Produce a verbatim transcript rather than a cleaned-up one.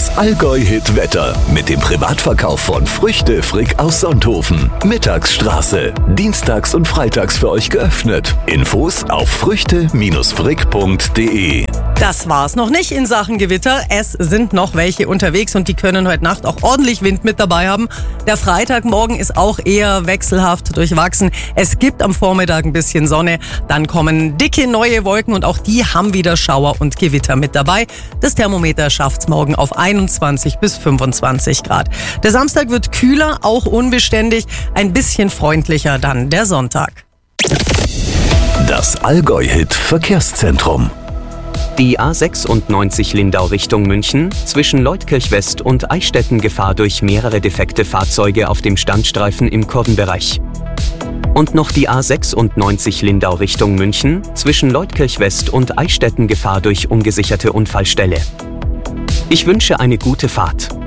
Das Allgäu-Hit-Wetter mit dem Privatverkauf von Früchte Frick aus Sonthofen. Mittagsstraße. Dienstags und freitags für euch geöffnet. Infos auf früchte frick punkt de. Das war's noch nicht in Sachen Gewitter. Es sind noch welche unterwegs und die können heute Nacht auch ordentlich Wind mit dabei haben. Der Freitagmorgen ist auch eher wechselhaft durchwachsen. Es gibt am Vormittag ein bisschen Sonne. Dann kommen dicke neue Wolken und auch die haben wieder Schauer und Gewitter mit dabei. Das Thermometer schafft's morgen auf einundzwanzig bis fünfundzwanzig Grad. Der Samstag wird kühler, auch unbeständig. Ein bisschen freundlicher dann der Sonntag. Das Allgäu-Hit Verkehrszentrum. Die A sechsundneunzig Lindau Richtung München, zwischen Leutkirch West und Eichstätten Gefahr durch mehrere defekte Fahrzeuge auf dem Standstreifen im Kurvenbereich. Und noch die A sechsundneunzig Lindau Richtung München, zwischen Leutkirch West und Eichstätten Gefahr durch ungesicherte Unfallstelle. Ich wünsche eine gute Fahrt.